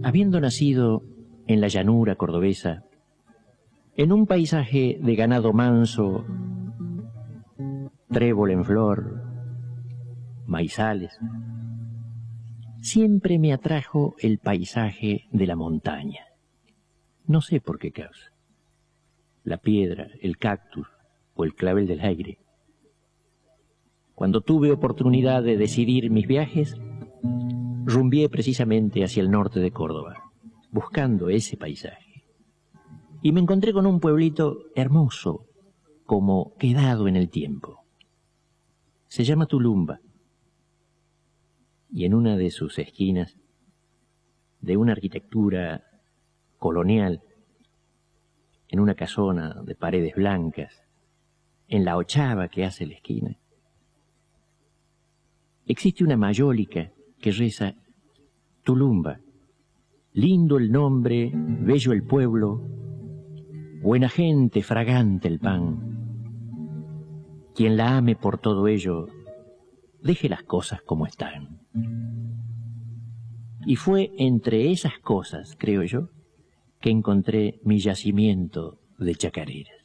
Habiendo nacido en la llanura cordobesa, en un paisaje de ganado manso, trébol en flor, maizales, siempre me atrajo el paisaje de la montaña. No sé por qué causa. La piedra, el cactus o el clavel del aire. Cuando tuve oportunidad de decidir mis viajes, rumbié precisamente hacia el norte de Córdoba, buscando ese paisaje. Y me encontré con un pueblito hermoso, como quedado en el tiempo. Se llama Tulumba. Y en una de sus esquinas, de una arquitectura colonial, en una casona de paredes blancas, en la ochava que hace la esquina, existe una mayólica que reza: Tulumba, lindo el nombre, bello el pueblo, buena gente, fragante el pan. Quien la ame por todo ello, deje las cosas como están. Y fue entre esas cosas, creo yo, que encontré mi yacimiento de chacareras.